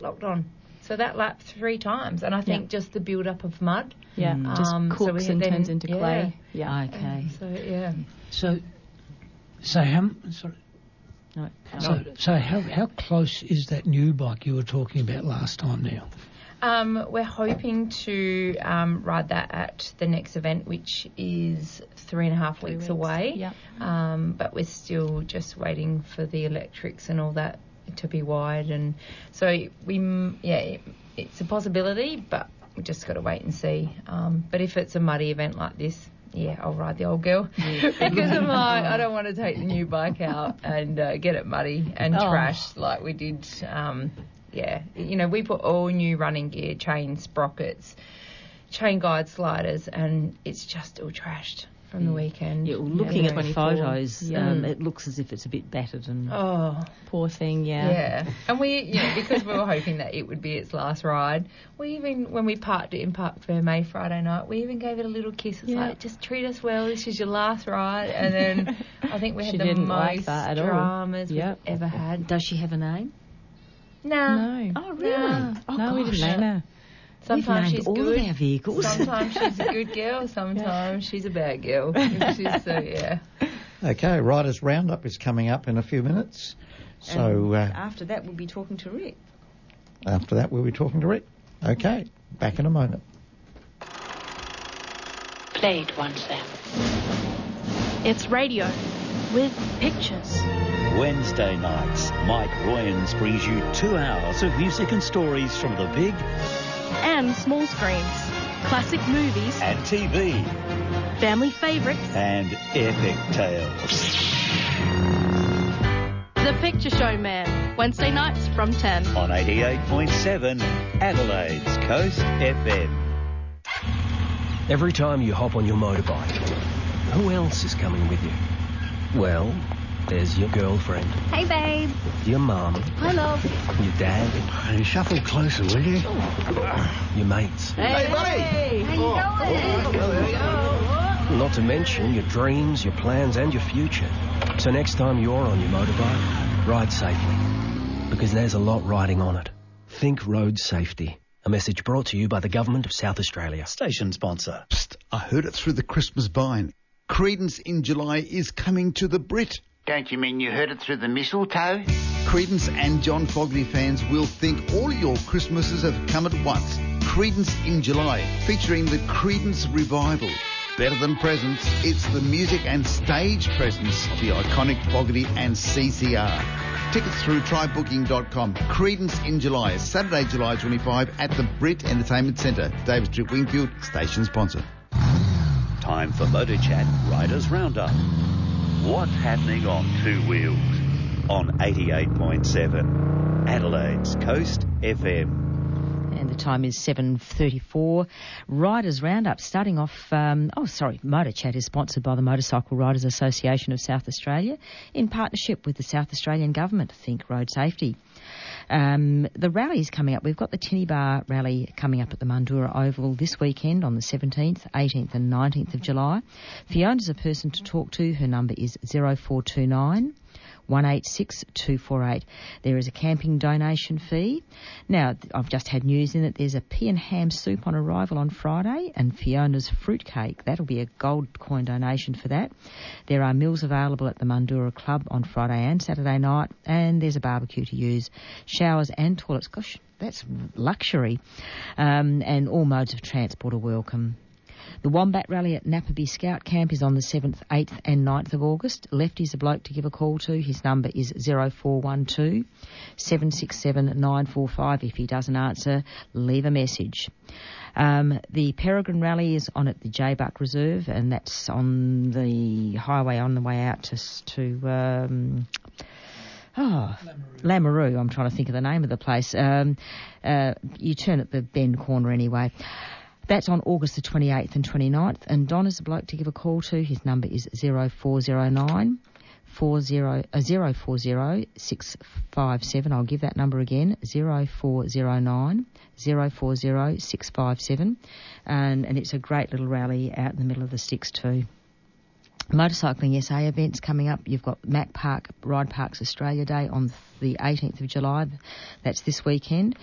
locked on. So that lapped 3 times, and I think just the build-up of mud. Yeah, just cooks and turns into clay. Yeah. Okay. So how close is that new bike you were talking about last time now? We're hoping to ride that at the next event, which is 3.5 weeks away. Yeah. But we're still just waiting for the electrics and all that to be wired, and so it's a possibility, but we just got to wait and see. But if it's a muddy event like this, I'll ride the old girl because I'm like, I don't want to take the new bike out and get it muddy and trashed like we did. We put all new running gear, chain sprockets, chain guide sliders, and it's just all trashed from the weekend. Yeah, well, looking at the photos, it looks as if it's a bit battered and... Oh, poor thing, Yeah, and because we were hoping that it would be its last ride, when we parked it in Park Ferme Friday night, we even gave it a little kiss. It's like, just treat us well, this is your last ride. And then I think we had the most dramas we've ever had. Does she have a name? No. Oh, really? No, Oh, we didn't name her. Sometimes she's all good. Of our vehicles. Sometimes she's a good girl. Sometimes she's a bad girl. Okay, Riders Roundup is coming up in a few minutes. So after that, we'll be talking to Rick. Okay, back in a moment. Played once then. It's radio with pictures. Wednesday nights, Mike Royans brings you 2 hours of music and stories from the big and small screens, classic movies and TV, family favourites and epic tales. The Picture Show Man, Wednesday nights from 10 on 88.7 Adelaide's Coast FM. Every time you hop on your motorbike, who else is coming with you? Well, there's your girlfriend. Hey, babe. Your mum. Hi, love. Your dad. Hey, shuffle closer, will you? Your mates. Hey, buddy. How you going? Not to mention your dreams, your plans, and your future. So next time you're on your motorbike, ride safely. Because there's a lot riding on it. Think road safety. A message brought to you by the Government of South Australia. Station sponsor. Psst, I heard it through the Christmas vine. Creedence in July is coming to the Brit. Don't you mean you heard it through the mistletoe? Creedence and John Fogerty fans will think all your Christmases have come at once. Creedence in July, featuring the Creedence Revival. Better than presents, it's the music and stage presence of the iconic Fogerty and CCR. Tickets through trybooking.com. Creedence in July, Saturday, July 25 at the Brit Entertainment Centre. David Street, Wingfield, station sponsor. Time for Motor Chat Riders Roundup. What's happening on 2 wheels? On 88.7 Adelaide's Coast FM. And the time is 7:34. Riders Roundup starting off... Motor Chat is sponsored by the Motorcycle Riders Association of South Australia in partnership with the South Australian Government. Think road safety. The rallies coming up. We've got the Tinny Bar rally coming up at the Mundura Oval this weekend on the 17th, 18th and 19th of July. Fiona's a person to talk to. Her number is 0429 186 248. There is a camping donation fee. Now, I've just had news in that there's a pea and ham soup on arrival on Friday and Fiona's fruitcake. That'll be a gold coin donation for that. There are meals available at the Mundura Club on Friday and Saturday night, and there's a barbecue to use, showers and toilets. Gosh, that's luxury. And all modes of transport are welcome. The Wombat Rally at Napperby Scout Camp is on the 7th, 8th and 9th of August. Lefty's a bloke to give a call to. His number is 0412 767 945. If he doesn't answer, leave a message. The Peregrine Rally is on at the J-Buck Reserve, and that's on the highway on the way out to Lamoureux. I'm trying to think of the name of the place. You turn at the bend corner anyway. That's on August the 28th and 29th. And Don is a bloke to give a call to. His number is 0409 040 657. I'll give that number again, 0409 040 657. And it's a great little rally out in the middle of the sticks too. Motorcycling SA events coming up. You've got Mac Park Ride Parks Australia Day on the 18th of July. That's this weekend.